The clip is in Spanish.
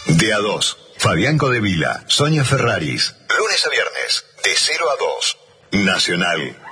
De a 2. Fabián Codevila, Sonia Ferraris. Lunes a viernes, de 0 a 2. Nacional